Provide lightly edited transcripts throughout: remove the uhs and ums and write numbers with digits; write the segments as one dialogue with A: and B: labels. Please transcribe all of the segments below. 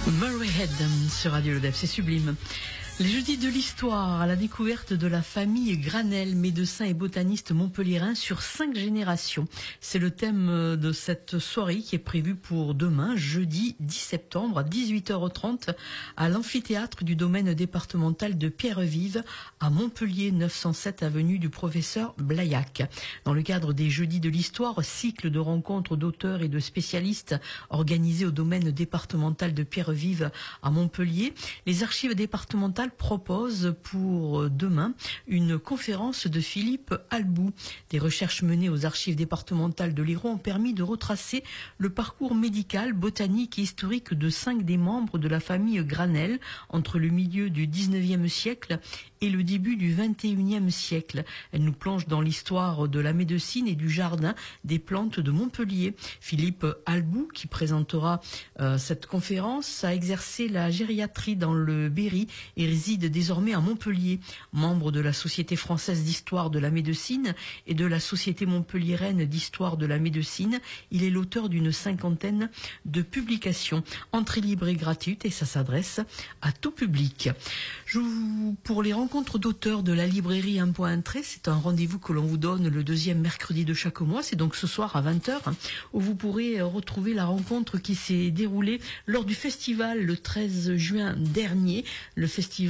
A: Murray Head sur Radio Lodève, c'est sublime. Les jeudis de l'histoire, à la découverte de la famille Granel, médecin et botaniste montpelliérain sur 5 générations. C'est le thème de cette soirée qui est prévue pour demain, jeudi 10 septembre à 18h30 à l'amphithéâtre du domaine départemental de Pierrevive à Montpellier, 907 avenue du professeur Blaillac. Dans le cadre des jeudis de l'histoire, cycle de rencontres d'auteurs et de spécialistes organisés au domaine départemental de Pierrevive à Montpellier, les archives départementales propose pour demain une conférence de Philippe Albou. Des recherches menées aux archives départementales de l'Hérault ont permis de retracer le parcours médical, botanique et historique de 5 des membres de la famille Granel entre le milieu du 19e siècle et le début du 21e siècle. Elle nous plonge dans l'histoire de la médecine et du jardin des plantes de Montpellier. Philippe Albou, qui présentera cette conférence, a exercé la gériatrie dans le Berry et réside désormais à Montpellier. Membre de la Société française d'histoire de la médecine et de la Société montpelliéraine d'histoire de la médecine, il est l'auteur d'une 50aine de publications. Entrée libre et gratuite et ça s'adresse à tout public. Pour les rencontres d'auteurs de la librairie Un Point Entrée, c'est un rendez-vous que l'on vous donne le 2e mercredi de chaque mois. C'est donc ce soir à 20h où vous pourrez retrouver la rencontre qui s'est déroulée lors du festival le 13 juin dernier. Le festival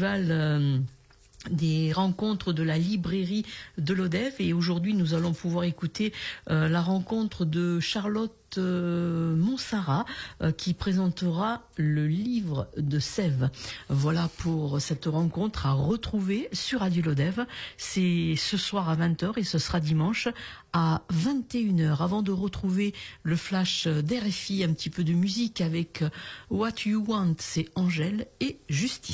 A: des rencontres de la librairie de Lodève, et aujourd'hui nous allons pouvoir écouter la rencontre de Charlotte Montsarrat qui présentera le livre de Sèvres. Voilà pour cette rencontre à retrouver sur Radio Lodève. C'est ce soir à 20h et ce sera dimanche à 21h. Avant de retrouver le flash d'RFI, un petit peu de musique avec What You Want, c'est Angèle et Justice.